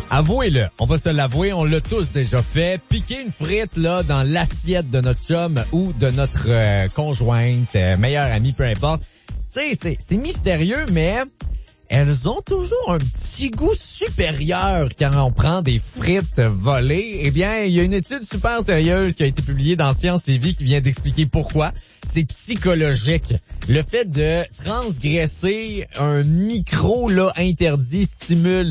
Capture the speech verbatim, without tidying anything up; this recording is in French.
Avouez-le, on va se l'avouer, on l'a tous déjà fait. Piquer une frite là dans l'assiette de notre chum ou de notre euh, conjointe, euh, meilleure amie, peu importe. Tu sais, c'est, c'est mystérieux, mais elles ont toujours un petit goût supérieur quand on prend des frites volées. Eh bien, il y a une étude super sérieuse qui a été publiée dans Science et Vie qui vient d'expliquer pourquoi. C'est psychologique. Le fait de transgresser un micro là interdit stimule